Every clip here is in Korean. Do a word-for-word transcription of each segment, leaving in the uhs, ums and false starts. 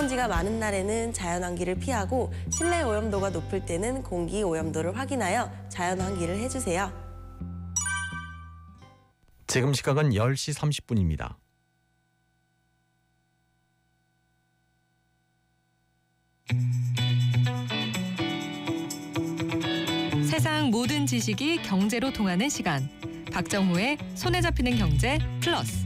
미세먼지가 많은 날에는 자연환기를 피하고 실내 오염도가 높을 때는 공기 오염도를 확인하여 자연환기를 해주세요. 지금 시각은 열 시 삼십 분입니다. 세상 모든 지식이 경제로 통하는 시간. 박정호의 손에 잡히는 경제 플러스.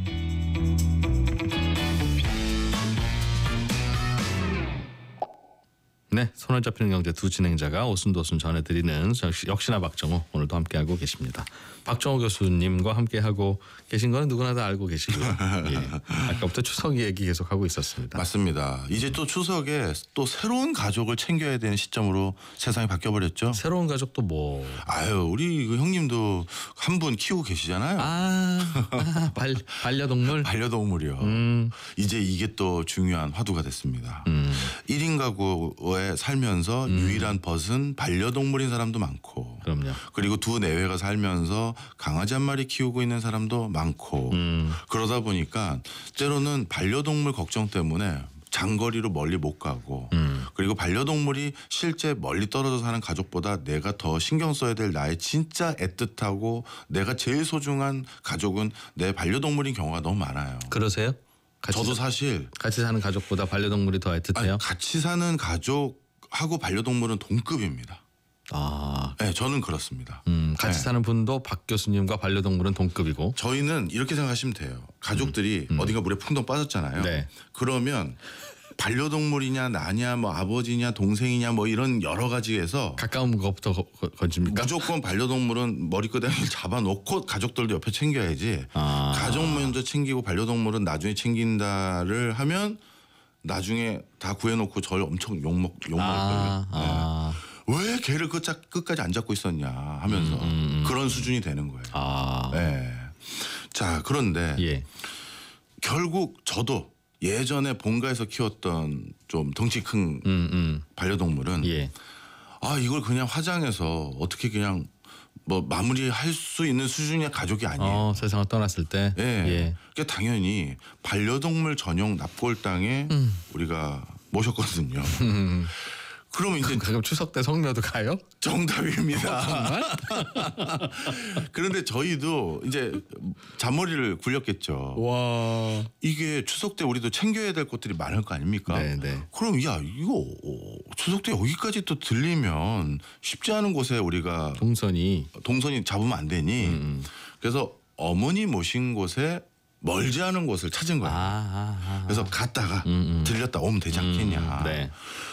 네, 손에 잡히는 경제 두 진행자가 오순도순 전해드리는 역시, 역시나 박정호 오늘도 함께하고 계십니다. 박정호 교수님과 함께하고 계신 거는 누구나 다 알고 계시고요. 예. 아까부터 추석 얘기 계속하고 있었습니다. 맞습니다. 이제 또 추석에 또 새로운 가족을 챙겨야 되는 시점으로 세상이 바뀌어버렸죠. 새로운 가족도 뭐? 아유, 우리 그 형님도 한 분 키우고 계시잖아요. 아, 아 발, 반려동물? 반려동물이요. 음. 이제 이게 또 중요한 화두가 됐습니다. 음. 일 인 가구에 살면서 음. 유일한 벗은 반려동물인 사람도 많고, 그럼요. 그리고 두 내외가 살면서 강아지 한 마리 키우고 있는 사람도 많고, 음. 그러다 보니까 때로는 반려동물 걱정 때문에 장거리로 멀리 못 가고, 음. 그리고 반려동물이 실제 멀리 떨어져 사는 가족보다 내가 더 신경 써야 될 나의 진짜 애틋하고 내가 제일 소중한 가족은 내 반려동물인 경우가 너무 많아요. 그러세요? 같이 저도 사, 사실 같이 사는 가족보다 반려동물이 더 애틋해요? 아니, 같이 사는 가족하고 반려동물은 동급입니다. 아, 네, 저는 그렇습니다. 음, 같이 네. 사는 분도 박 교수님과 반려동물은 동급이고. 저희는 이렇게 생각하시면 돼요. 가족들이 음, 음. 어딘가 물에 풍덩 빠졌잖아요. 네. 그러면 반려동물이냐 나냐 뭐 아버지냐 동생이냐 뭐 이런 여러 가지에서 가까운 것부터 거, 거, 건집니까? 무조건 반려동물은 머리끄댕이 잡아놓고 가족들도 옆에 챙겨야지. 아. 가족 먼저 챙기고 반려동물은 나중에 챙긴다를 하면 나중에 다 구해놓고 저를 엄청 욕먹 욕먹을 아, 거예요. 아. 네. 왜 걔를 끝자, 끝까지 안 잡고 있었냐 하면서 음, 음, 음. 그런 수준이 되는 거예요. 아. 네. 자, 그런데 예. 결국 저도 예전에 본가에서 키웠던 좀 덩치 큰 음, 음. 반려동물은 예. 아 이걸 그냥 화장해서 어떻게 그냥 뭐 마무리할 수 있는 수준의 가족이 아니에요. 어, 세상을 떠났을 때. 예. 예. 그러니까 당연히 반려동물 전용 납골당에 음. 우리가 모셨거든요. 그러면 이제 가끔 추석 때 성묘도 가요? 정답입니다. 그런데 저희도 이제 잔머리를 굴렸겠죠. 와. 이게 추석 때 우리도 챙겨야 될 것들이 많을 거 아닙니까? 네, 네. 그럼 야 이거 추석 때 여기까지 또 들리면 쉽지 않은 곳에 우리가 동선이. 동선이 잡으면 안 되니 음. 그래서 어머니 모신 곳에 멀지 않은 곳을 찾은 거예요. 아, 아, 아. 그래서 갔다가 음, 음. 들렸다 오면 되지 않겠냐. 음, 네.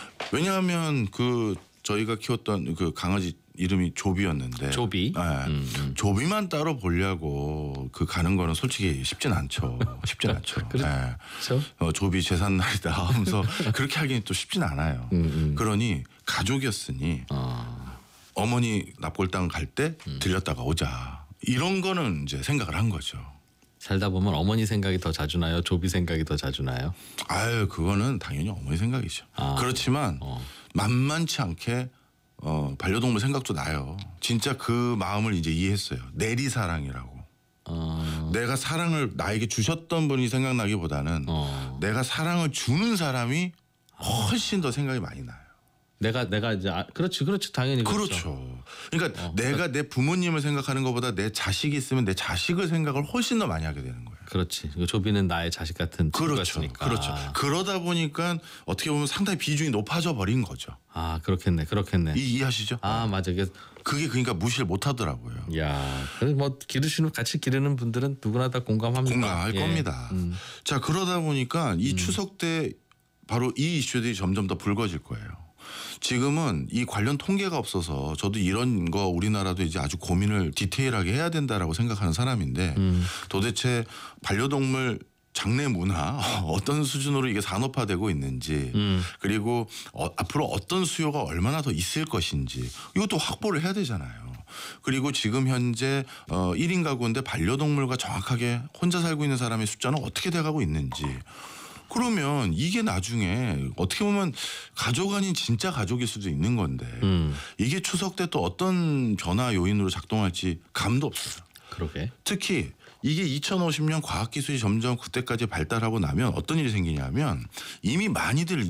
왜냐하면 그 저희가 키웠던 그 강아지 이름이 조비였는데 조비. 네. 음, 음. 조비만 따로 보려고 그 가는 거는 솔직히 쉽진 않죠. 쉽진 않죠. 그렇- 네. 그렇죠? 어, 조비 재산 날이다 하면서 그렇게 하기는 또 쉽진 않아요. 음, 음. 그러니 가족이었으니 아. 어머니 납골당 갈 때 음. 들렸다가 오자. 이런 거는 이제 생각을 한 거죠. 살다 보면 어머니 생각이 더 자주 나요? 조비 생각이 더 자주 나요? 아유 그거는 당연히 어머니 생각이죠. 아. 그렇지만 어. 만만치 않게 어, 반려동물 생각도 나요. 진짜 그 마음을 이제 이해했어요. 내리사랑이라고. 어. 내가 사랑을 나에게 주셨던 분이 생각나기보다는 어. 내가 사랑을 주는 사람이 훨씬 더 생각이 많이 나요. 내가 내가 이제 아, 그렇지 그렇지 당연히 그렇죠. 그렇죠. 그러니까 어, 내가 내 부모님을 생각하는 것보다 내 자식이 있으면 내 자식을 생각을 훨씬 더 많이 하게 되는 거예요. 그렇지. 그 조비는 나의 자식 같은 그렇죠. 친구였으니까. 그렇죠. 그러다 보니까 어떻게 보면 상당히 비중이 높아져 버린 거죠. 아 그렇겠네, 그렇겠네. 이, 이해하시죠? 아 맞아. 이게 그게 그러니까 무시를 못 하더라고요. 야, 그래 뭐 기르시는 같이 기르는 분들은 누구나 다 공감합니다. 공감할 예. 겁니다. 음. 자 그러다 보니까 이 추석 때 바로 이 이슈들이 점점 더 불거질 거예요. 지금은 이 관련 통계가 없어서 저도 이런 거 우리나라도 이제 아주 고민을 디테일하게 해야 된다라고 생각하는 사람인데 음. 도대체 반려동물 장례 문화 어떤 수준으로 이게 산업화되고 있는지 음. 그리고 어, 앞으로 어떤 수요가 얼마나 더 있을 것인지 이것도 확보를 해야 되잖아요. 그리고 지금 현재 어, 일 인 가구인데 반려동물과 정확하게 혼자 살고 있는 사람의 숫자는 어떻게 돼가고 있는지 그러면 이게 나중에 어떻게 보면 가족 아닌 진짜 가족일 수도 있는 건데 음. 이게 추석 때 또 어떤 변화 요인으로 작동할지 감도 없어요. 그러게. 특히 이게 이천오십 년 과학기술이 점점 그때까지 발달하고 나면 어떤 일이 생기냐면 이미 많이들